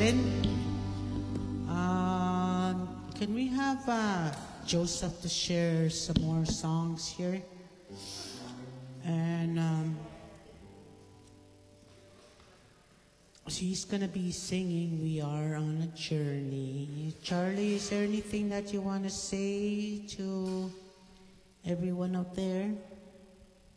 Marlin. Can we have Joseph to share some more songs here? And she's gonna be singing "We Are on a Journey." Charlie, is there anything that you want to say to everyone out there?